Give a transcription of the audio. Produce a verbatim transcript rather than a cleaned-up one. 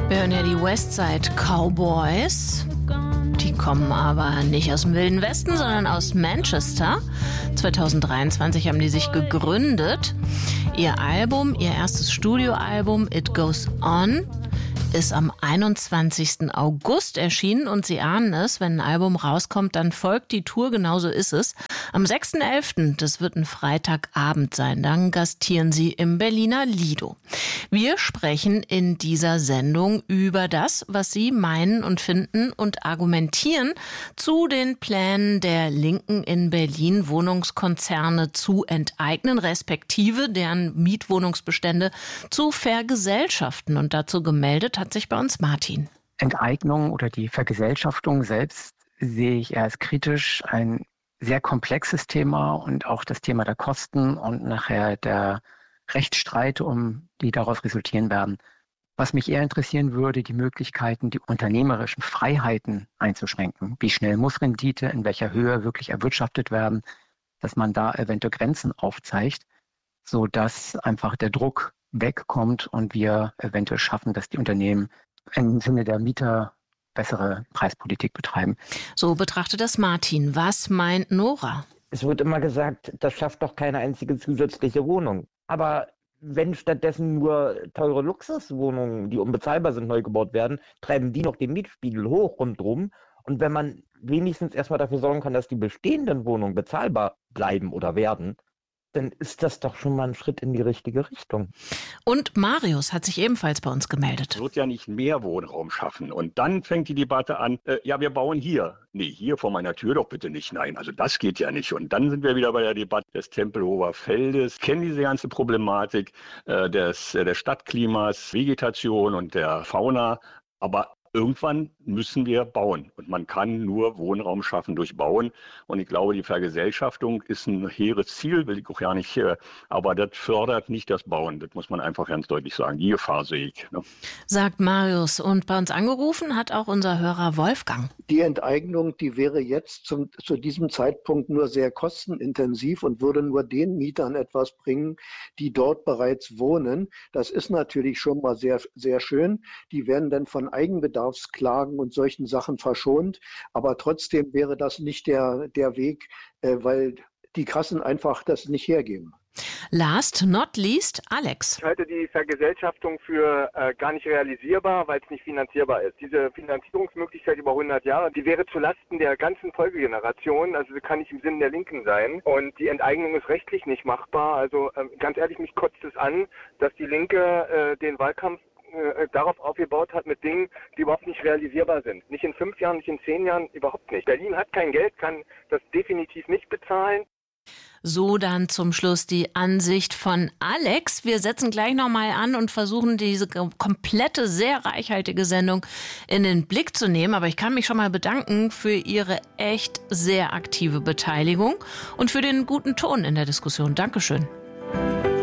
Wir hören ja die Westside Cowboys. Die kommen aber nicht aus dem Wilden Westen, sondern aus Manchester. zwanzig dreiundzwanzig haben die sich gegründet. Ihr Album, ihr erstes Studioalbum It Goes On, ist am einundzwanzigsten August erschienen und Sie ahnen es, wenn ein Album rauskommt, dann folgt die Tour, genauso ist es. Am sechsten elften, das wird ein Freitagabend sein, dann gastieren Sie im Berliner Lido. Wir sprechen in dieser Sendung über das, was Sie meinen und finden und argumentieren zu den Plänen der Linken in Berlin, Wohnungskonzerne zu enteignen, respektive deren Mietwohnungsbestände zu vergesellschaften. Und dazu gemeldet hat sich bei uns Martin. Enteignung oder die Vergesellschaftung selbst sehe ich eher als kritisch. Ein sehr komplexes Thema und auch das Thema der Kosten und nachher der Rechtsstreite, um die daraus resultieren werden. Was mich eher interessieren würde, die Möglichkeiten, die unternehmerischen Freiheiten einzuschränken. Wie schnell muss Rendite, in welcher Höhe wirklich erwirtschaftet werden, dass man da eventuell Grenzen aufzeigt, sodass einfach der Druck wegkommt und wir eventuell schaffen, dass die Unternehmen im Sinne der Mieter bessere Preispolitik betreiben. So betrachtet das Martin. Was meint Nora? Es wird immer gesagt, das schafft doch keine einzige zusätzliche Wohnung. Aber wenn stattdessen nur teure Luxuswohnungen, die unbezahlbar sind, neu gebaut werden, treiben die noch den Mietspiegel hoch rundherum. Und wenn man wenigstens erstmal dafür sorgen kann, dass die bestehenden Wohnungen bezahlbar bleiben oder werden, dann ist das doch schon mal ein Schritt in die richtige Richtung. Und Marius hat sich ebenfalls bei uns gemeldet. Es wird ja nicht mehr Wohnraum schaffen. Und dann fängt die Debatte an, äh, ja, wir bauen hier. Nee, hier vor meiner Tür doch bitte nicht. Nein, also das geht ja nicht. Und dann sind wir wieder bei der Debatte des Tempelhofer Feldes. Kennen diese ganze Problematik äh, des, äh, des Stadtklimas, Vegetation und der Fauna. Aber irgendwann müssen wir bauen. Und man kann nur Wohnraum schaffen durch Bauen. Und ich glaube, die Vergesellschaftung ist ein hehres Ziel, will ich auch ja nicht, aber das fördert nicht das Bauen. Das muss man einfach ganz deutlich sagen. Die Gefahr sehe ich. Ne? Sagt Marius. Und bei uns angerufen hat auch unser Hörer Wolfgang. Die Enteignung, die wäre jetzt zum, zu diesem Zeitpunkt nur sehr kostenintensiv und würde nur den Mietern etwas bringen, die dort bereits wohnen. Das ist natürlich schon mal sehr, sehr schön. Die werden dann von Eigenbedarfsklagen und solchen Sachen verschont. Aber trotzdem wäre das nicht der, der Weg, äh, weil die Kassen einfach das nicht hergeben. Last not least, Alex. Ich halte die Vergesellschaftung für äh, gar nicht realisierbar, weil es nicht finanzierbar ist. Diese Finanzierungsmöglichkeit über hundert Jahre, die wäre zulasten der ganzen Folgegeneration, also kann nicht im Sinne der Linken sein. Und die Enteignung ist rechtlich nicht machbar. Also äh, ganz ehrlich, mich kotzt es an, dass die Linke äh, den Wahlkampf äh, darauf aufgebaut hat mit Dingen, die überhaupt nicht realisierbar sind. Nicht in fünf Jahren, nicht in zehn Jahren, überhaupt nicht. Berlin hat kein Geld, kann das definitiv nicht bezahlen. So dann zum Schluss die Ansicht von Alex. Wir setzen gleich nochmal an und versuchen diese komplette, sehr reichhaltige Sendung in den Blick zu nehmen. Aber ich kann mich schon mal bedanken für Ihre echt sehr aktive Beteiligung und für den guten Ton in der Diskussion. Dankeschön.